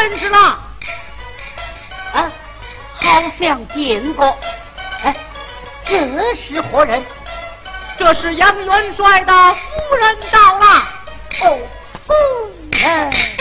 认识了？ 啊，好像见过。哎，这是何人？ 这是杨元帅的夫人到了。 哦，夫人。